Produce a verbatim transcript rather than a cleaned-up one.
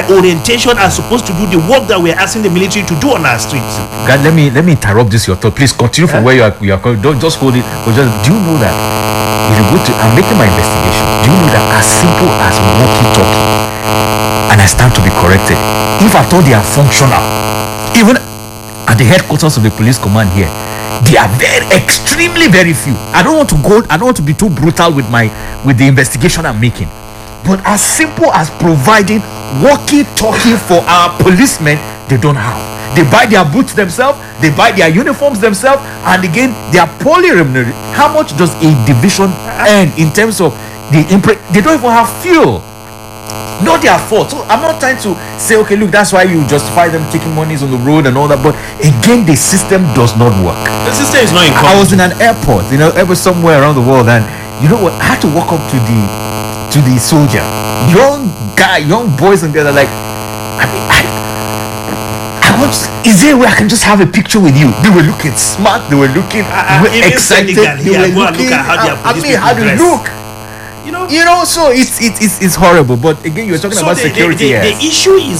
by orientation are supposed to do the work that we're asking the military to do on our streets. God, let me let me interrupt this your thought. Please continue from Huh? where you are. You are going. Don't just hold it. But just do you know that if you go to, I'm making my investigation. Do you know that as simple as walkie-talkie, and I stand to be corrected, if I thought they are functional, even at the headquarters of the police command here, they are very extremely very few. I don't want to go. I don't want to be too brutal with my with the investigation I'm making. But as simple as providing walkie-talkie for our policemen, they don't have. They buy their boots themselves, they buy their uniforms themselves, and again, they are poorly remunerated. How much does a division earn in terms of the impre- They don't even have fuel. Not their fault. So I'm not trying to say, okay, look, that's why you justify them taking monies on the road and all that. But again, the system does not work. The system is not in I was in an airport, you know, ever somewhere around the world, and you know what? I had to walk up to the to the soldier, young guy, young boys, and they're like, I mean, I, I want. Is there a way I can just have a picture with you? They were looking smart. They were looking Uh, uh, even excited. Senegal They here, were go and look looking. at how their I, I police mean, how people they dress. look. You know, You know, so it's it's it's, it's horrible. But again, you're talking so about the, security. the, the, yes. the issue is